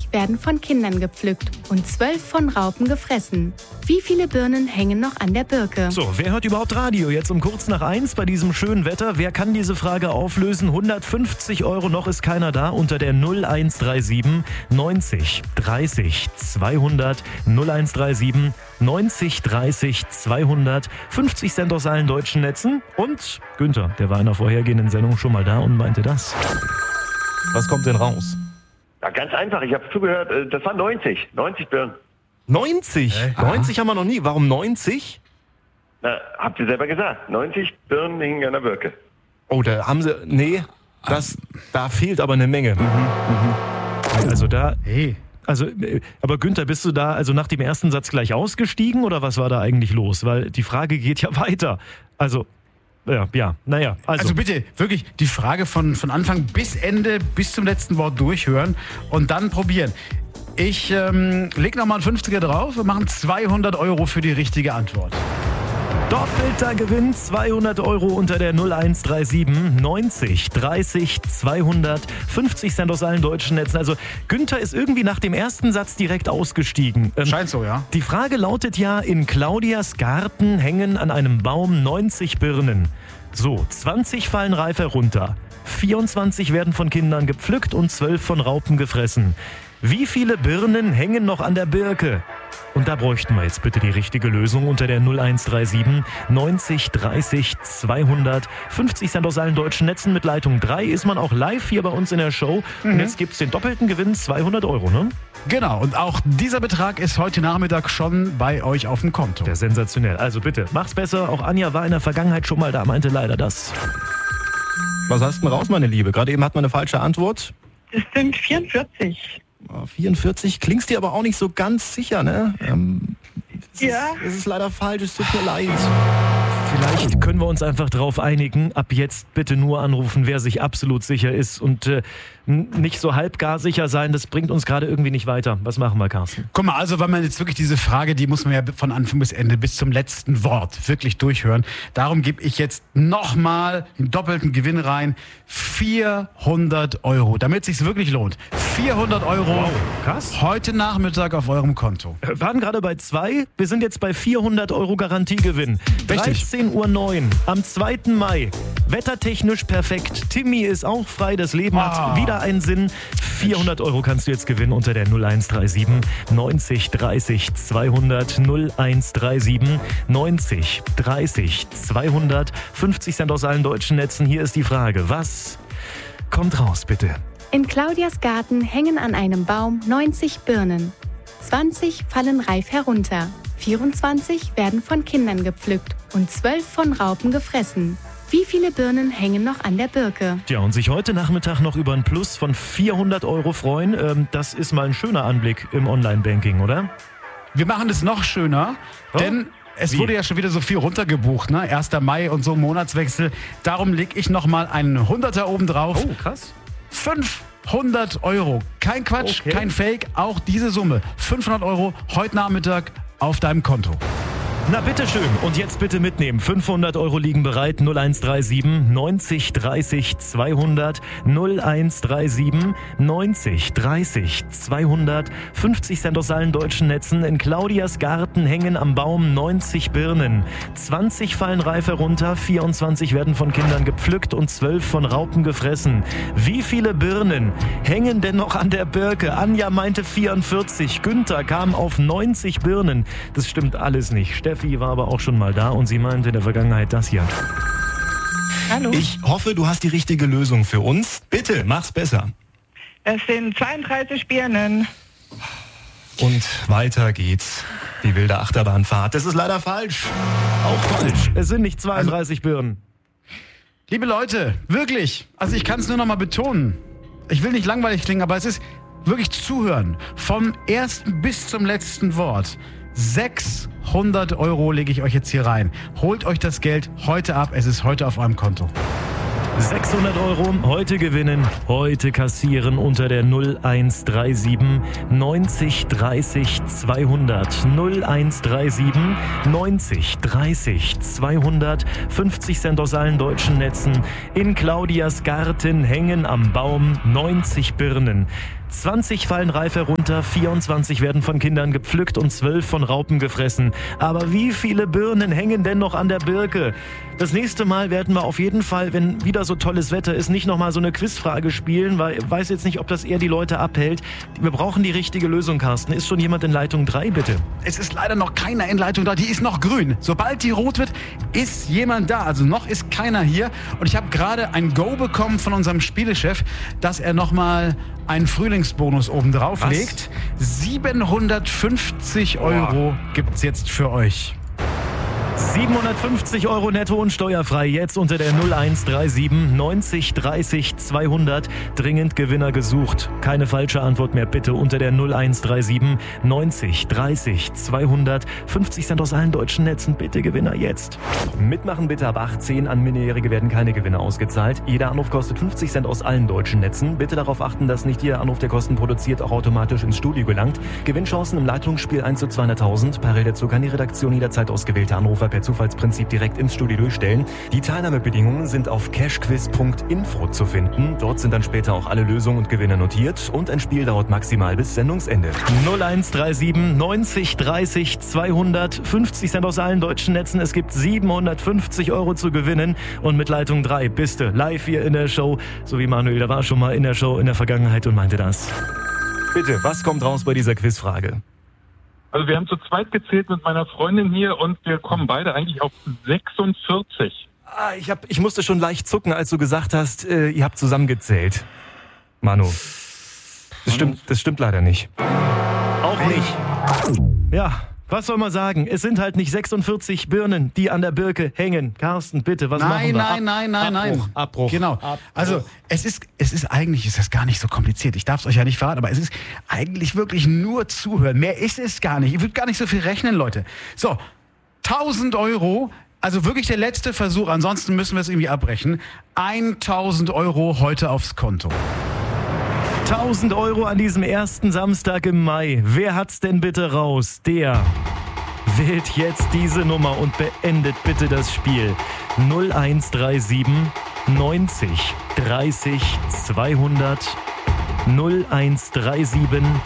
werden von Kindern gepflückt und 12 von Raupen gefressen. Wie viele Birnen hängen noch an der Birke? So, wer hört überhaupt Radio? Jetzt um kurz nach 1 bei diesem schönen Wetter. Wer kann diese Frage auflösen? 150 €, noch ist keiner da, unter der 0137 90 30 200 0137 90 30 200. 50 Cent aus allen deutschen Netzen. Und Günther, der war in der vorhergehenden Sendung schon mal da und meinte das. Was kommt denn raus? Ja, ganz einfach, ich habe zugehört, das waren 90 Birnen. 90? 90 haben wir noch nie. Warum 90? Na, habt ihr selber gesagt, 90 Birnen hingen an der Birke. Oh, da haben sie... Nee, da fehlt aber eine Menge. Also da... Hey. Also, aber Günther, bist du da also nach dem ersten Satz gleich ausgestiegen oder was war da eigentlich los? Weil die Frage geht ja weiter. Also, naja. Also bitte, wirklich die Frage von Anfang bis Ende, bis zum letzten Wort durchhören und dann probieren. Ich leg nochmal einen 50er drauf und machen 200 € für die richtige Antwort. Doppelter Gewinn, 200 € unter der 0137 90 30 200, 50 Cent aus allen deutschen Netzen. Also Günther ist irgendwie nach dem ersten Satz direkt ausgestiegen. Scheint so, ja. Die Frage lautet ja, in Claudias Garten hängen an einem Baum 90 Birnen. So, 20 fallen reif herunter, 24 werden von Kindern gepflückt und 12 von Raupen gefressen. Wie viele Birnen hängen noch an der Birke? Und da bräuchten wir jetzt bitte die richtige Lösung unter der 0137 90 30 200. 50 Cent aus allen deutschen Netzen. Mit Leitung 3 ist man auch live hier bei uns in der Show. Und jetzt gibt's den doppelten Gewinn, 200 €, ne? Genau, und auch dieser Betrag ist heute Nachmittag schon bei euch auf dem Konto. Der sensationell. Also bitte, mach's besser. Auch Anja war in der Vergangenheit schon mal da, meinte leider das. Was hast du denn raus, meine Liebe? Gerade eben hat man eine falsche Antwort. Das sind 44. 44, klingst dir aber auch nicht so ganz sicher, ne? Ja. Es ist leider falsch, es tut mir leid. Vielleicht können wir uns einfach darauf einigen, ab jetzt bitte nur anrufen, wer sich absolut sicher ist und nicht so halbgar sicher sein, das bringt uns gerade irgendwie nicht weiter. Was machen wir, Carsten? Guck mal, also wenn man jetzt wirklich diese Frage, die muss man ja von Anfang bis Ende, bis zum letzten Wort wirklich durchhören. Darum gebe ich jetzt nochmal den doppelten Gewinn rein. 400 €, damit es sich wirklich lohnt. 400 €. Wow, krass. Heute Nachmittag auf eurem Konto. Wir waren gerade bei 2, wir sind jetzt bei 400 € Garantiegewinn. Richtig. 13:09 Uhr am 2. Mai. Wettertechnisch perfekt. Timmy ist auch frei, das Leben hat wieder einen Sinn. 400 € kannst du jetzt gewinnen unter der 0137 90 30 200 0137 90 30 200. 50 Cent aus allen deutschen Netzen. Hier ist die Frage. Was kommt raus, bitte? In Claudias Garten hängen an einem Baum 90 Birnen. 20 fallen reif herunter, 24 werden von Kindern gepflückt und 12 von Raupen gefressen. Wie viele Birnen hängen noch an der Birke? Tja, und sich heute Nachmittag noch über ein Plus von 400 € freuen, das ist mal ein schöner Anblick im Online-Banking, oder? Wir machen es noch schöner, denn es wurde ja schon wieder so viel runtergebucht, ne? 1. Mai und so Monatswechsel. Darum lege ich nochmal einen 100er oben drauf. Oh, krass. 500 €. Kein Quatsch, Okay. kein Fake, auch diese Summe. 500 € heute Nachmittag auf deinem Konto. Na bitteschön. Und jetzt bitte mitnehmen. 500 € liegen bereit. 0137 90 30 200. 0137 90 30 200. 50 Cent aus allen deutschen Netzen. In Claudias Garten hängen am Baum 90 Birnen. 20 fallen reif herunter, 24 werden von Kindern gepflückt und 12 von Raupen gefressen. Wie viele Birnen hängen denn noch an der Birke? Anja meinte 44. Günther kam auf 90 Birnen. Das stimmt alles nicht. Steffi war aber auch schon mal da und sie meinte in der Vergangenheit das hier. Hallo. Ich hoffe, du hast die richtige Lösung für uns. Bitte, mach's besser. Es sind 32 Birnen. Und weiter geht's. Die wilde Achterbahnfahrt. Das ist leider falsch. Auch falsch. Es sind nicht 32 Birnen. Liebe Leute, wirklich, also ich kann es nur noch mal betonen. Ich will nicht langweilig klingen, aber es ist wirklich zuhören. Vom ersten bis zum letzten Wort. 600 € lege ich euch jetzt hier rein. Holt euch das Geld heute ab. Es ist heute auf eurem Konto. 600 € heute gewinnen, heute kassieren unter der 0137 90 30 200. 0137 90 30 200. 50 Cent aus allen deutschen Netzen. In Claudias Garten hängen am Baum 90 Birnen. 20 fallen reif herunter, 24 werden von Kindern gepflückt und 12 von Raupen gefressen. Aber wie viele Birnen hängen denn noch an der Birke? Das nächste Mal werden wir auf jeden Fall, wenn wieder so tolles Wetter ist, nicht nochmal so eine Quizfrage spielen, weil ich weiß jetzt nicht, ob das eher die Leute abhält. Wir brauchen die richtige Lösung, Carsten. Ist schon jemand in Leitung 3, bitte? Es ist leider noch keiner in Leitung da, die ist noch grün. Sobald die rot wird, ist jemand da. Also noch ist keiner hier. Und ich habe gerade ein Go bekommen von unserem Spielechef, dass er nochmal einen Frühlingsbonus obendrauf legt. 750 Euro gibt's jetzt für euch. 750 Euro netto und steuerfrei. Jetzt unter der 0137 90 30 200. Dringend Gewinner gesucht. Keine falsche Antwort mehr, bitte unter der 0137 90 30 200. 50 Cent aus allen deutschen Netzen. Bitte Gewinner jetzt. Mitmachen bitte ab 18. An Minderjährige werden keine Gewinne ausgezahlt. Jeder Anruf kostet 50 Cent aus allen deutschen Netzen. Bitte darauf achten, dass nicht jeder Anruf, der Kosten produziert, auch automatisch ins Studio gelangt. Gewinnchancen im Leitungsspiel 1 zu 200.000. Parallel dazu kann die Redaktion jederzeit ausgewählte Anrufer per Zufallsprinzip direkt ins Studio durchstellen. Die Teilnahmebedingungen sind auf cashquiz.info zu finden. Dort sind dann später auch alle Lösungen und Gewinne notiert und ein Spiel dauert maximal bis Sendungsende. 0137 90 30 200, 50 Cent aus allen deutschen Netzen. Es gibt 750 Euro zu gewinnen und mit Leitung 3 bist du live hier in der Show. So wie Manuel, der war schon mal in der Show in der Vergangenheit und meinte das. Bitte, was kommt raus bei dieser Quizfrage? Also wir haben zu zweit gezählt mit meiner Freundin hier und wir kommen beide eigentlich auf 46. Ich musste schon leicht zucken, als du gesagt hast, ihr habt zusammengezählt. Manu. Das stimmt leider nicht. Auch nicht. Ja, was soll man sagen? Es sind halt nicht 46 Birnen, die an der Birke hängen. Carsten, bitte, was machen wir? Nein. Abbruch. Genau. Abbruch. Also es ist eigentlich ist das gar nicht so kompliziert. Ich darf es euch ja nicht verraten, aber es ist eigentlich wirklich nur zuhören. Mehr ist es gar nicht. Ihr würdet gar nicht so viel rechnen, Leute. So, 1000 Euro. Also wirklich der letzte Versuch. Ansonsten müssen wir es irgendwie abbrechen. 1000 Euro heute aufs Konto. 1000 Euro an diesem ersten Samstag im Mai. Wer hat's denn bitte raus? Der wählt jetzt diese Nummer und beendet bitte das Spiel. 0137 90 30 200 0137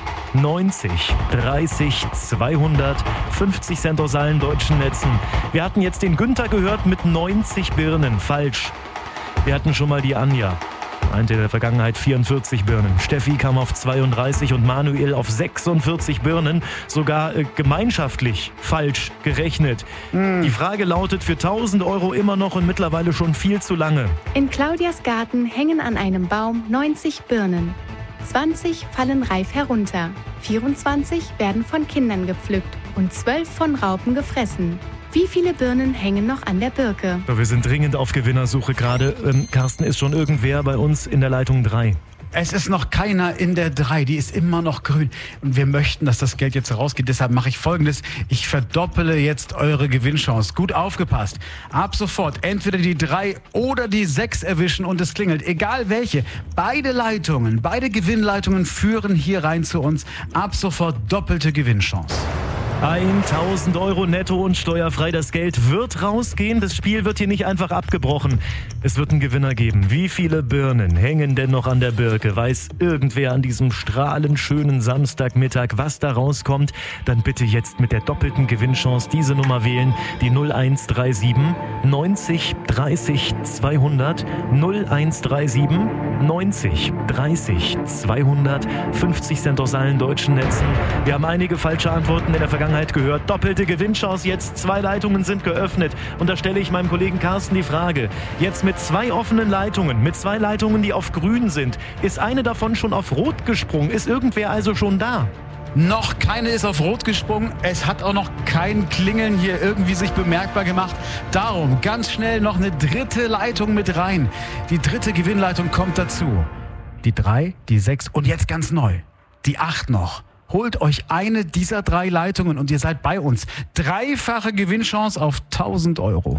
90 30 200 50 Cent aus allen deutschen Netzen. Wir hatten jetzt den Günther gehört mit 90 Birnen. Falsch. Wir hatten schon mal die Anja. Meinte in der Vergangenheit 44 Birnen. Steffi kam auf 32 und Manuel auf 46 Birnen. Sogar gemeinschaftlich falsch gerechnet. Die Frage lautet für 1000 Euro immer noch und mittlerweile schon viel zu lange. In Claudias Garten hängen an einem Baum 90 Birnen. 20 fallen reif herunter. 24 werden von Kindern gepflückt und 12 von Raupen gefressen. Wie viele Birnen hängen noch an der Birke? So, wir sind dringend auf Gewinnersuche gerade. Carsten, ist schon irgendwer bei uns in der Leitung 3? Es ist noch keiner in der 3, die ist immer noch grün. Und wir möchten, dass das Geld jetzt rausgeht. Deshalb mache ich Folgendes. Ich verdoppele jetzt eure Gewinnchance. Gut aufgepasst. Ab sofort entweder die 3 oder die 6 erwischen und es klingelt. Egal welche. Beide Leitungen, beide Gewinnleitungen führen hier rein zu uns. Ab sofort doppelte Gewinnchance. 1000 Euro netto und steuerfrei. Das Geld wird rausgehen. Das Spiel wird hier nicht einfach abgebrochen. Es wird einen Gewinner geben. Wie viele Birnen hängen denn noch an der Birke? Weiß irgendwer an diesem strahlend schönen Samstagmittag, was da rauskommt? Dann bitte jetzt mit der doppelten Gewinnchance diese Nummer wählen. Die 0137 90 30 200 0137 90 30 200 50 Cent aus allen deutschen Netzen. Wir haben einige falsche Antworten in der Vergangenheit gehört. Doppelte Gewinnchance, jetzt 2 Leitungen sind geöffnet. Und da stelle ich meinem Kollegen Carsten die Frage. Jetzt mit 2 offenen Leitungen, mit 2 Leitungen, die auf grün sind, ist eine davon schon auf rot gesprungen? Ist irgendwer also schon da? Noch keine ist auf rot gesprungen. Es hat auch noch kein Klingeln hier irgendwie sich bemerkbar gemacht. Darum ganz schnell noch eine 3. Leitung mit rein. Die 3. Gewinnleitung kommt dazu. Die 3, die 6 und jetzt ganz neu. Die 8 noch. Holt euch eine dieser 3 Leitungen und ihr seid bei uns. 3-fache Gewinnchance auf 1000 Euro.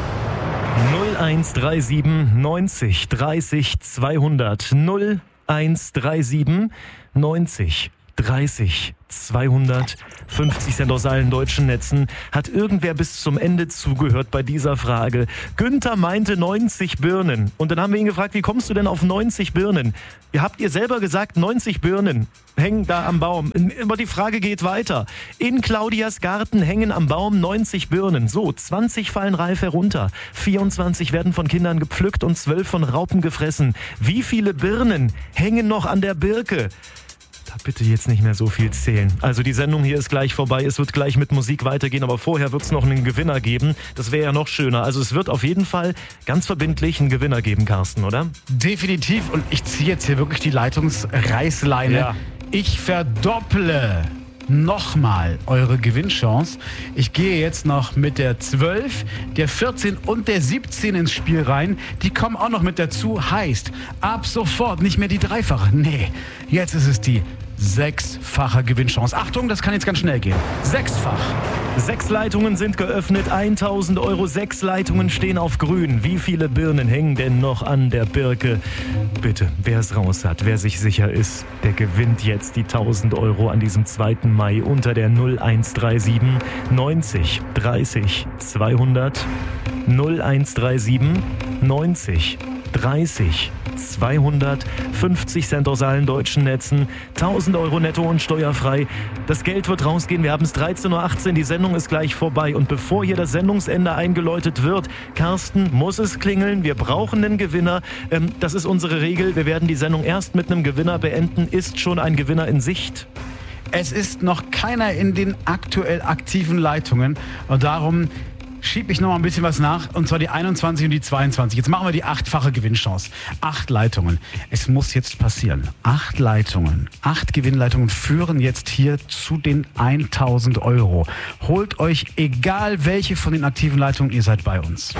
0137 90 30 200 0137 90 30, 200, 50 Cent aus allen deutschen Netzen. Hat irgendwer bis zum Ende zugehört bei dieser Frage? Günther meinte 90 Birnen. Und dann haben wir ihn gefragt, wie kommst du denn auf 90 Birnen? Habt ihr selber gesagt, 90 Birnen hängen da am Baum. Aber die Frage geht weiter. In Claudias Garten hängen am Baum 90 Birnen. So, 20 fallen reif herunter. 24 werden von Kindern gepflückt und 12 von Raupen gefressen. Wie viele Birnen hängen noch an der Birke? Bitte jetzt nicht mehr so viel zählen. Also die Sendung hier ist gleich vorbei. Es wird gleich mit Musik weitergehen, aber vorher wird es noch einen Gewinner geben. Das wäre ja noch schöner. Also es wird auf jeden Fall ganz verbindlich einen Gewinner geben, Carsten, oder? Definitiv. Und ich ziehe jetzt hier wirklich die Leitungsreißleine. Ja. Ich verdopple nochmal eure Gewinnchance. Ich gehe jetzt noch mit der 12, der 14 und der 17 ins Spiel rein. Die kommen auch noch mit dazu. Heißt, ab sofort nicht mehr die dreifache. Nee, jetzt ist es die sechsfache Gewinnchance. Achtung, das kann jetzt ganz schnell gehen. Sechsfach. 6 Leitungen sind geöffnet, 1.000 Euro. 6 Leitungen stehen auf grün. Wie viele Birnen hängen denn noch an der Birke? Bitte, wer es raus hat, wer sich sicher ist, der gewinnt jetzt die 1.000 Euro an diesem 2. Mai unter der 0137 90 30 200 0137 90 30 200, 50 Cent aus allen deutschen Netzen, 1.000 Euro netto und steuerfrei. Das Geld wird rausgehen, wir haben es 13.18 Uhr, die Sendung ist gleich vorbei. Und bevor hier das Sendungsende eingeläutet wird, Carsten, muss es klingeln, wir brauchen einen Gewinner. Das ist unsere Regel, wir werden die Sendung erst mit einem Gewinner beenden. Ist schon ein Gewinner in Sicht? Es ist noch keiner in den aktuell aktiven Leitungen und darum schiebe ich noch mal ein bisschen was nach, und zwar die 21 und die 22. Jetzt machen wir die 8-fache Gewinnchance. 8 Leitungen. Es muss jetzt passieren. 8 Leitungen, 8 Gewinnleitungen führen jetzt hier zu den 1.000 Euro. Holt euch, egal welche von den aktiven Leitungen, ihr seid bei uns.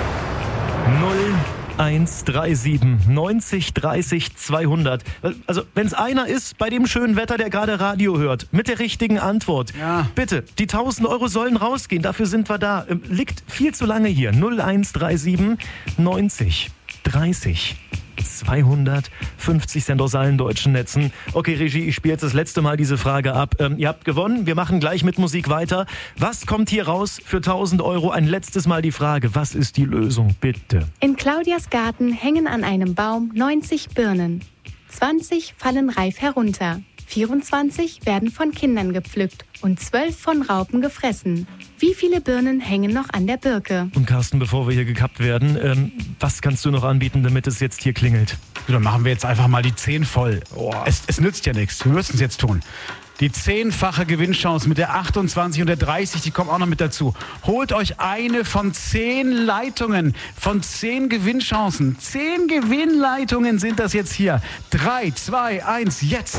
0137 90 30 200. Also, wenn es einer ist bei dem schönen Wetter, der gerade Radio hört, mit der richtigen Antwort, ja. Bitte, die 1.000 Euro sollen rausgehen, dafür sind wir da. Liegt viel zu lange hier. 0137 90 30 200, 50 Cent aus allen deutschen Netzen. Okay, Regie, ich spiele jetzt das letzte Mal diese Frage ab. Ihr habt gewonnen, wir machen gleich mit Musik weiter. Was kommt hier raus für 1.000 Euro? Ein letztes Mal die Frage, was ist die Lösung, bitte? In Claudias Garten hängen an einem Baum 90 Birnen. 20 fallen reif herunter. 24 werden von Kindern gepflückt und 12 von Raupen gefressen. Wie viele Birnen hängen noch an der Birke? Und Carsten, bevor wir hier gekappt werden, was kannst du noch anbieten, damit es jetzt hier klingelt? Dann machen wir jetzt einfach mal die 10 voll. Es nützt ja nichts, wir müssen es jetzt tun. Die 10-fache Gewinnchance mit der 28 und der 30, die kommen auch noch mit dazu. Holt euch eine von 10 Leitungen, von 10 Gewinnchancen. 10 Gewinnleitungen sind das jetzt hier. 3, 2, 1, jetzt!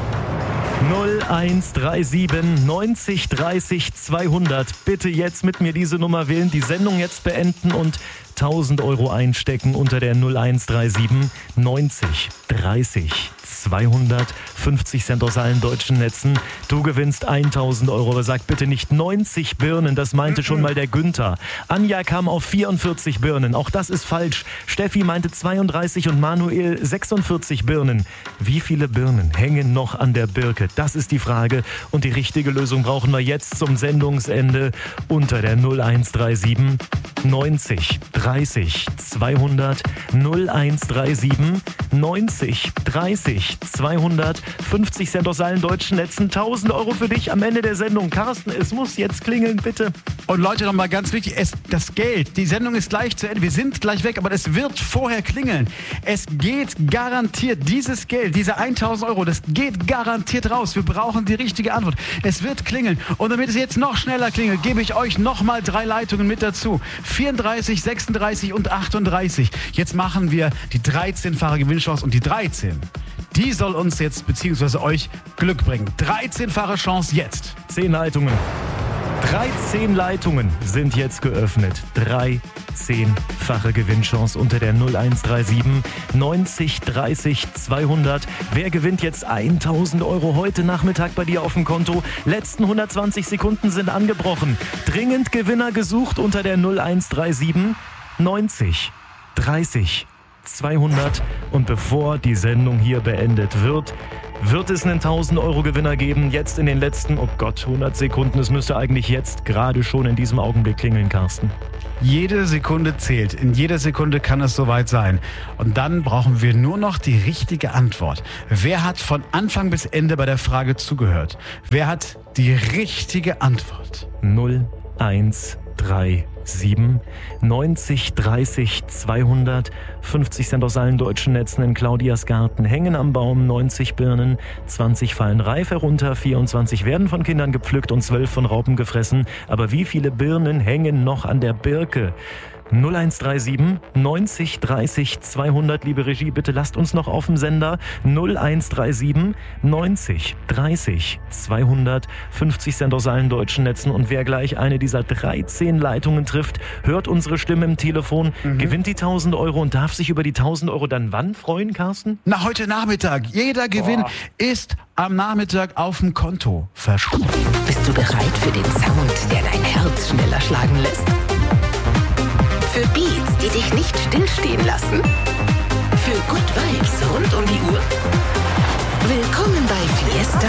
0137 90 30 200. Bitte jetzt mit mir diese Nummer wählen, die Sendung jetzt beenden und 1.000 Euro einstecken unter der 0137 90 30 200, 50 Cent aus allen deutschen Netzen. Du gewinnst 1.000 Euro, aber sag bitte nicht 90 Birnen, das meinte schon mal der Günther. Anja kam auf 44 Birnen, auch das ist falsch. Steffi meinte 32 und Manuel 46 Birnen. Wie viele Birnen hängen noch an der Birke? Das ist die Frage und die richtige Lösung brauchen wir jetzt zum Sendungsende unter der 0137 90 30 200 0137 90 30 200, 50 Cent aus allen deutschen Netzen, 1.000 Euro für dich am Ende der Sendung. Carsten, es muss jetzt klingeln, bitte. Und Leute, nochmal ganz wichtig, das Geld, die Sendung ist gleich zu Ende, wir sind gleich weg, aber es wird vorher klingeln. Es geht garantiert, dieses Geld, diese 1.000 Euro, das geht garantiert raus. Wir brauchen die richtige Antwort. Es wird klingeln. Und damit es jetzt noch schneller klingelt, gebe ich euch nochmal 3 Leitungen mit dazu. 34, 36 und 38. Jetzt machen wir die 13-fache Gewinnchance und die 13. Die soll uns jetzt bzw. euch Glück bringen. 13-fache Chance jetzt. 10 Leitungen. 13 Leitungen sind jetzt geöffnet. 13-fache Gewinnchance unter der 0137 90 30 200. Wer gewinnt jetzt 1.000 Euro heute Nachmittag bei dir auf dem Konto? Letzten 120 Sekunden sind angebrochen. Dringend Gewinner gesucht unter der 0137 90 30 200. Und bevor die Sendung hier beendet wird, Wird es einen 1000-Euro-Gewinner geben? Jetzt in den letzten, 100 Sekunden. Es müsste eigentlich jetzt gerade schon in diesem Augenblick klingeln, Carsten. Jede Sekunde zählt. In jeder Sekunde kann es soweit sein. Und dann brauchen wir nur noch die richtige Antwort. Wer hat von Anfang bis Ende bei der Frage zugehört? Wer hat die richtige Antwort? 0137 90 30 200. 50 Cent aus allen deutschen Netzen in Claudias Garten. Hängen am Baum 90 Birnen, 20 fallen reif herunter, 24 werden von Kindern gepflückt und 12 von Raupen gefressen. Aber wie viele Birnen hängen noch an der Birke? 0137 90 30 200. Liebe Regie, bitte lasst uns noch auf dem Sender. 0137 90 30 200. 50 Cent aus allen deutschen Netzen. Und wer gleich eine dieser 13 Leitungen trifft, hört unsere Stimme im Telefon, gewinnt die 1000 Euro und darf sich über die 1000 Euro dann wann freuen, Carsten? Na, heute Nachmittag. Jeder Gewinn ist am Nachmittag auf dem Konto. Versprochen. Bist du bereit für den Sound, der dein Herz schneller schlagen lässt? Für Beats, die dich nicht stillstehen lassen? Für Good Vibes rund um die Uhr? Willkommen bei Fiesta